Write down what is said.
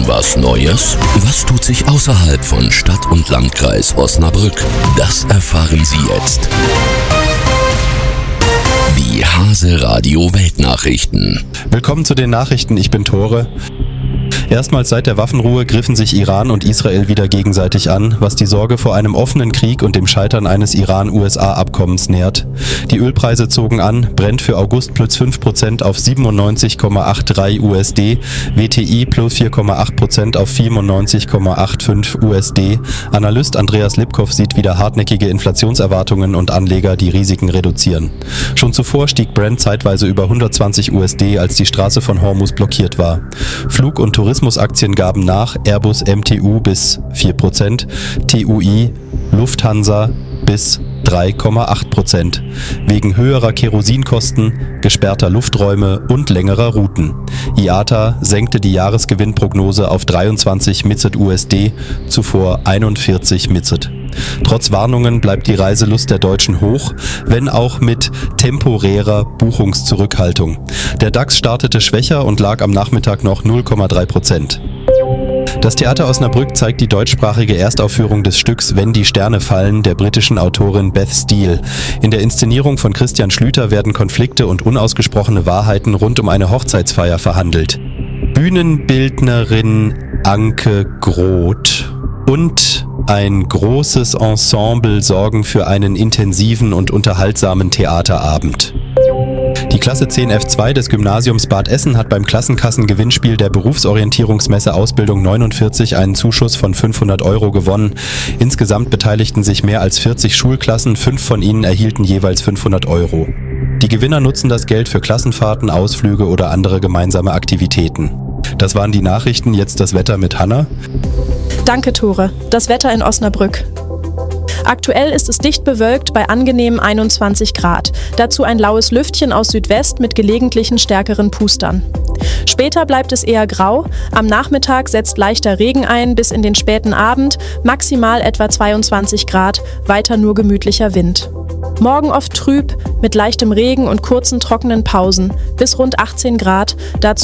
Was Neues? Was tut sich außerhalb von Stadt und Landkreis Osnabrück? Das erfahren Sie jetzt. Die Hase Radio Weltnachrichten. Willkommen zu den Nachrichten, ich bin Tore. Erstmals seit der Waffenruhe griffen sich Iran und Israel wieder gegenseitig an, was die Sorge vor einem offenen Krieg und dem Scheitern eines Iran-USA-Abkommens nährt. Die Ölpreise zogen an, Brent für August plus 5% auf 97,83 USD, WTI plus 4,8% auf 94,85 USD. Analyst Andreas Lipkow sieht wieder hartnäckige Inflationserwartungen und Anleger, die Risiken reduzieren. Schon zuvor stieg Brent zeitweise über 120 USD, als die Straße von Hormuz blockiert war. Flug- und Tourismusaktien gaben nach, Airbus MTU bis 4%, TUI, Lufthansa bis 3,8%, wegen höherer Kerosinkosten, gesperrter Lufträume und längerer Routen. IATA senkte die Jahresgewinnprognose auf 23 Mizet USD, zuvor 41 Mizet. Trotz Warnungen bleibt die Reiselust der Deutschen hoch, wenn auch mit temporärer Buchungszurückhaltung. Der DAX startete schwächer und lag am Nachmittag noch 0,3%. Das Theater Osnabrück zeigt die deutschsprachige Erstaufführung des Stücks Wenn die Sterne fallen der britischen Autorin Beth Steele. In der Inszenierung von Christian Schlüter werden Konflikte und unausgesprochene Wahrheiten rund um eine Hochzeitsfeier verhandelt. Bühnenbildnerin Anke Groth und ein großes Ensemble sorgen für einen intensiven und unterhaltsamen Theaterabend. Die Klasse 10F2 des Gymnasiums Bad Essen hat beim Klassenkassengewinnspiel der Berufsorientierungsmesse Ausbildung 49 einen Zuschuss von 500 € gewonnen. Insgesamt beteiligten sich mehr als 40 Schulklassen, 5 von ihnen erhielten jeweils 500 €. Die Gewinner nutzen das Geld für Klassenfahrten, Ausflüge oder andere gemeinsame Aktivitäten. Das waren die Nachrichten, jetzt das Wetter mit Hanna. Danke, Tore. Das Wetter in Osnabrück. Aktuell ist es dicht bewölkt bei angenehmen 21 Grad. Dazu ein laues Lüftchen aus Südwest mit gelegentlichen stärkeren Pustern. Später bleibt es eher grau. Am Nachmittag setzt leichter Regen ein bis in den späten Abend, maximal etwa 22 Grad, weiter nur gemütlicher Wind. Morgen oft trüb, mit leichtem Regen und kurzen trockenen Pausen, bis rund 18 Grad, dazu